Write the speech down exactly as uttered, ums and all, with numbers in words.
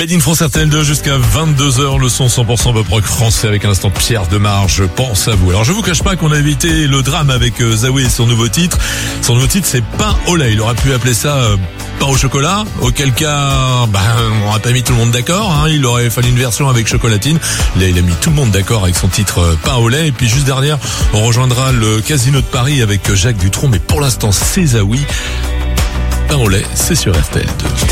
Made in France R T L deux jusqu'à vingt-deux heures, le son cent pour cent pop rock français avec un instant Pierre Demar, je pense à vous. Alors je vous cache pas qu'on a évité le drame avec euh, Zawe et son nouveau titre. Son nouveau titre c'est pain au lait. Il aurait pu appeler ça euh, pain au chocolat, auquel cas bah, on n'aurait pas mis tout le monde d'accord, hein. Il aurait fallu une version avec chocolatine. Là il a mis tout le monde d'accord avec son titre euh, pain au lait. Et puis juste derrière on rejoindra le Casino de Paris avec Jacques Dutronc. Mais pour l'instant c'est Zawe. Pain au lait, c'est sur R T L deux.